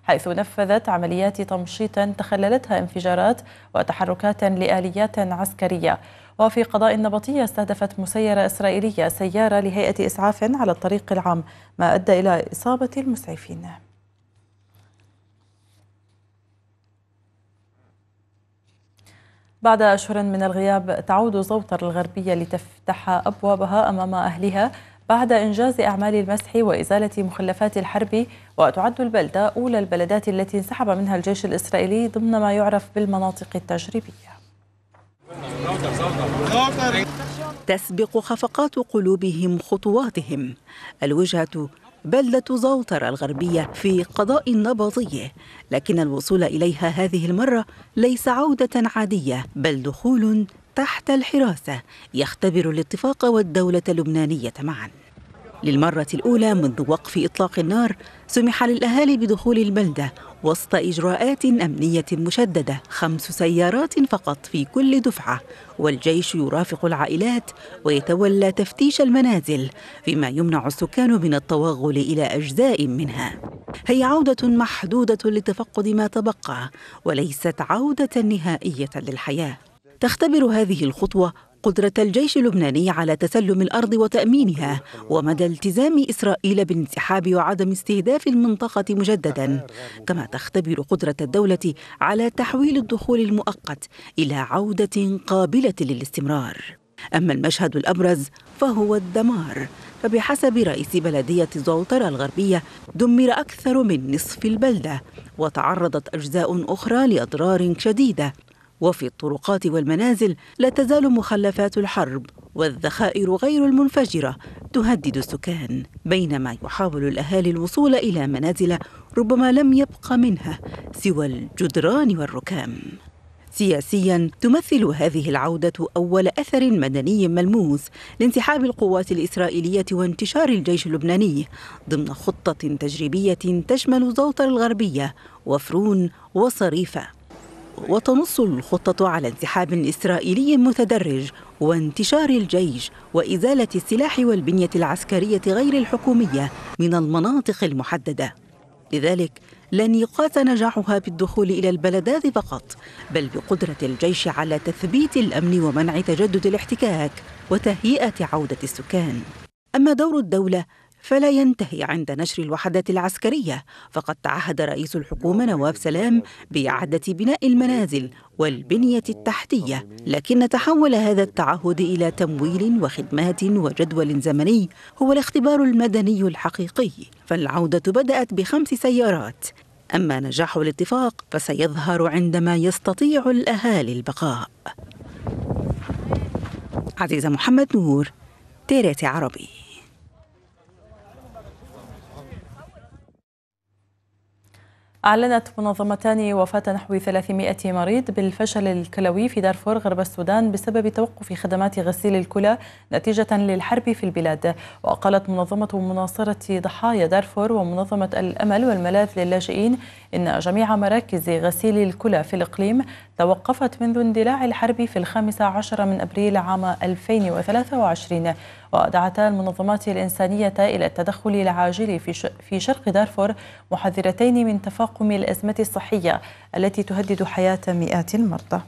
حيث نفذت عمليات تمشيط تخللتها انفجارات وتحركات لآليات عسكرية. وفي قضاء النبطية استهدفت مسيرة إسرائيلية سيارة لهيئة إسعاف على الطريق العام، ما أدى إلى إصابة المسعفين. بعد أشهر من الغياب تعود زوطر الغربية لتفتح أبوابها أمام أهلها بعد إنجاز أعمال المسح وإزالة مخلفات الحرب، وتعد البلدة أولى البلدات التي انسحب منها الجيش الإسرائيلي ضمن ما يعرف بالمناطق التجريبية. تسبق خفقات قلوبهم خطواتهم. الوجهة بلدة زوطر الغربية في قضاء النبطية، لكن الوصول إليها هذه المرة ليس عودة عادية، بل دخول تحت الحراسة يختبر الاتفاق والدولة اللبنانية معا. للمرة الأولى منذ وقف إطلاق النار سمح للأهالي بدخول البلدة وسط إجراءات أمنية مشددة، 5 سيارات فقط في كل دفعة، والجيش يرافق العائلات ويتولى تفتيش المنازل، فيما يمنع السكان من التوغل إلى أجزاء منها. هي عودة محدودة لتفقد ما تبقى، وليست عودة نهائية للحياة. تختبر هذه الخطوة قدرة الجيش اللبناني على تسلم الأرض وتأمينها، ومدى التزام إسرائيل بالانسحاب وعدم استهداف المنطقة مجددا، كما تختبر قدرة الدولة على تحويل الدخول المؤقت إلى عودة قابلة للاستمرار. أما المشهد الأبرز فهو الدمار، فبحسب رئيس بلدية زوطر الغربية دمر أكثر من نصف البلدة، وتعرضت أجزاء أخرى لأضرار شديدة. وفي الطرقات والمنازل لا تزال مخلفات الحرب والذخائر غير المنفجرة تهدد السكان، بينما يحاول الأهالي الوصول إلى منازل ربما لم يبق منها سوى الجدران والركام. سياسياً تمثل هذه العودة أول أثر مدني ملموس لانسحاب القوات الإسرائيلية وانتشار الجيش اللبناني ضمن خطة تجريبية تشمل زوطر الغربية وفرون وصريفة. وتنص الخطة على انسحاب إسرائيلي متدرج وانتشار الجيش وإزالة السلاح والبنية العسكرية غير الحكومية من المناطق المحددة. لذلك لن يقاس نجاحها بالدخول إلى البلدات فقط، بل بقدرة الجيش على تثبيت الأمن ومنع تجدد الاحتكاك وتهيئة عودة السكان. أما دور الدولة فلا ينتهي عند نشر الوحدات العسكرية، فقد تعهد رئيس الحكومة نواف سلام بإعادة بناء المنازل والبنية التحتية، لكن تحول هذا التعهد إلى تمويل وخدمات وجدول زمني هو الاختبار المدني الحقيقي. فالعودة بدأت ب5 سيارات، أما نجاح الاتفاق فسيظهر عندما يستطيع الأهالي البقاء. عزيزة محمد نور، تيريت عربي. أعلنت منظمتان وفاة نحو 300 مريض بالفشل الكلوي في دارفور غرب السودان بسبب توقف خدمات غسيل الكلى نتيجة للحرب في البلاد. وقالت منظمة مناصرة ضحايا دارفور ومنظمة الأمل والملاذ للاجئين إن جميع مراكز غسيل الكلى في الإقليم توقفت منذ اندلاع الحرب في 15 من أبريل عام 2023. ودعتا المنظمات الإنسانية إلى التدخل العاجل في شرق دارفور، محذرتين من تفاقم الأزمة الصحية التي تهدد حياة مئات المرضى.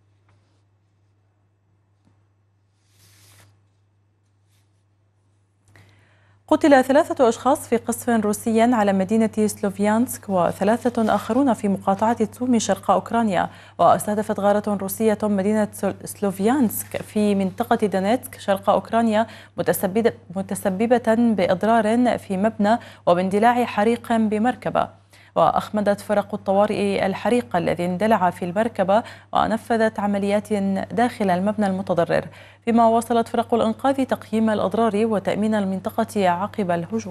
قتل 3 أشخاص في قصف روسي على مدينة سلوفيانسك و3 آخرون في مقاطعة تسومي شرق أوكرانيا. واستهدفت غارة روسية مدينة سلوفيانسك في منطقة دونيتسك شرق أوكرانيا متسببة بإضرار في مبنى وباندلاع حريق بمركبة. وأخمدت فرق الطوارئ الحريق الذي اندلع في المركبة ونفذت عمليات داخل المبنى المتضرر، فيما واصلت فرق الإنقاذ تقييم الأضرار وتأمين المنطقة عقب الهجوم.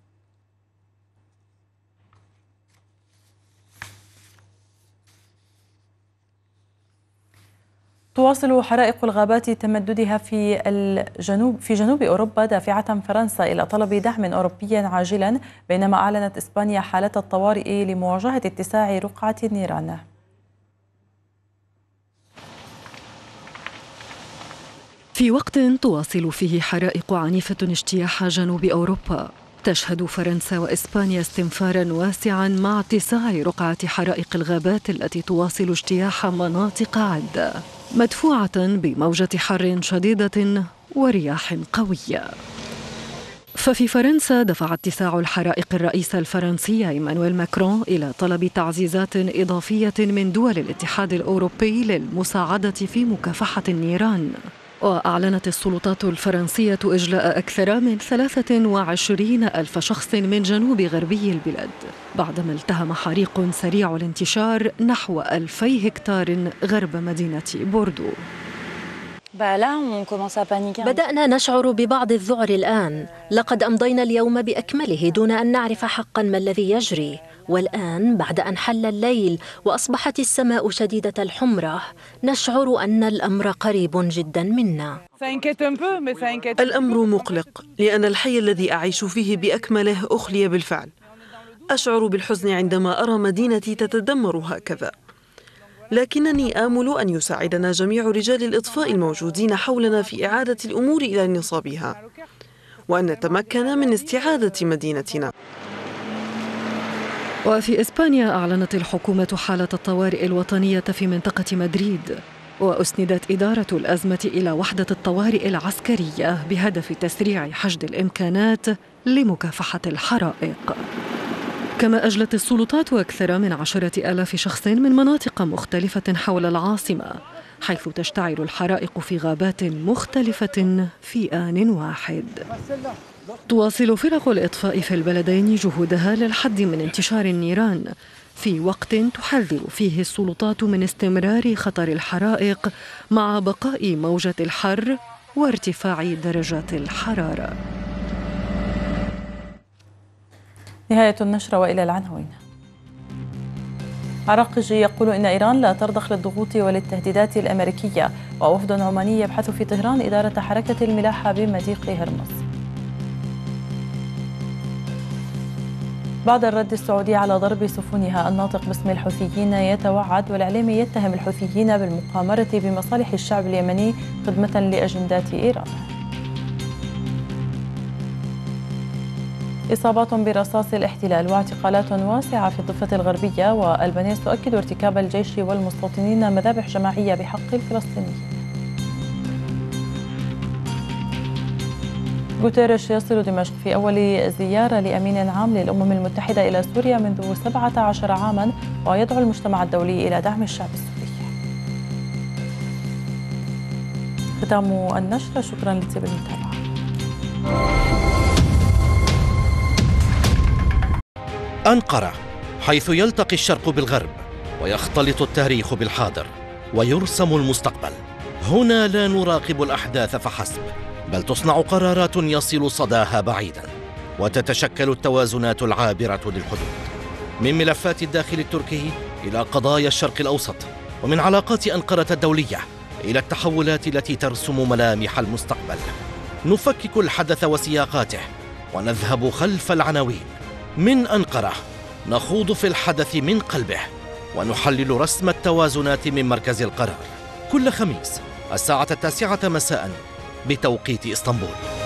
تواصل حرائق الغابات تمددها في جنوب أوروبا دافعة فرنسا إلى طلب دعم أوروبي عاجلا، بينما أعلنت إسبانيا حالة الطوارئ لمواجهة اتساع رقعة النيران. في وقت تواصل فيه حرائق عنيفة اجتياح جنوب أوروبا، تشهد فرنسا وإسبانيا استنفاراً واسعاً مع اتساع رقعة حرائق الغابات التي تواصل اجتياح مناطق عدة، مدفوعة بموجة حر شديدة ورياح قوية. ففي فرنسا دفع اتساع الحرائق الرئيس الفرنسي إيمانويل ماكرون إلى طلب تعزيزات إضافية من دول الاتحاد الأوروبي للمساعدة في مكافحة النيران. وأعلنت السلطات الفرنسية إجلاء أكثر من 23,000 شخص من جنوب غربي البلاد بعدما التهم حريق سريع الانتشار نحو 2,000 هكتار غرب مدينة بوردو. بدأنا نشعر ببعض الذعر الآن. لقد أمضينا اليوم بأكمله دون أن نعرف حقا ما الذي يجري، والآن بعد أن حل الليل وأصبحت السماء شديدة الحمرة نشعر أن الأمر قريب جدا منا. الأمر مقلق لأن الحي الذي أعيش فيه بأكمله أخلي بالفعل. أشعر بالحزن عندما أرى مدينتي تتدمر هكذا، لكنني آمل أن يساعدنا جميع رجال الإطفاء الموجودين حولنا في إعادة الأمور إلى نصابها، وأن نتمكن من استعادة مدينتنا. وفي إسبانيا أعلنت الحكومة حالة الطوارئ الوطنية في منطقة مدريد، وأسندت إدارة الأزمة إلى وحدة الطوارئ العسكرية بهدف تسريع حشد الإمكانات لمكافحة الحرائق. كما أجلت السلطات أكثر من 10,000 شخص من مناطق مختلفة حول العاصمة، حيث تشتعل الحرائق في غابات مختلفة في آن واحد. تواصل فرق الإطفاء في البلدين جهودها للحد من انتشار النيران، في وقت تحذر فيه السلطات من استمرار خطر الحرائق مع بقاء موجة الحر وارتفاع درجات الحرارة. نهاية النشرة وإلى العناوين. عراقجي يقول إن إيران لا ترضخ للضغوط وللتهديدات الأمريكية، ووفد عماني يبحث في طهران إدارة حركة الملاحة بمضيق هرمز. بعد الرد السعودي على ضرب سفنها، الناطق باسم الحوثيين يتوعد والإعلامي يتهم الحوثيين بالمقامرة بمصالح الشعب اليمني خدمة لأجندات إيران. إصابات برصاص الاحتلال واعتقالات واسعة في الضفة الغربية، والبنيس تؤكد ارتكاب الجيش والمستوطنين مذابح جماعية بحق الفلسطينيين. غوتيريش يصل دمشق في أول زيارة لأمين عام للأمم المتحدة إلى سوريا منذ 17 عاما، ويدعو المجتمع الدولي إلى دعم الشعب السوري. ختام النشرة، شكرا لطيب المتابعة. أنقرة، حيث يلتقي الشرق بالغرب ويختلط التاريخ بالحاضر ويرسم المستقبل. هنا لا نراقب الأحداث فحسب، بل تصنع قرارات يصل صداها بعيدا، وتتشكل التوازنات العابرة للحدود، من ملفات الداخل التركي إلى قضايا الشرق الأوسط، ومن علاقات أنقرة الدولية إلى التحولات التي ترسم ملامح المستقبل. نفكك الحدث وسياقاته ونذهب خلف العناوين. من أنقرة نخوض في الحدث من قلبه ونحلل رسم التوازنات من مركز القرار، كل خميس الساعة 9 مساء بتوقيت إسطنبول.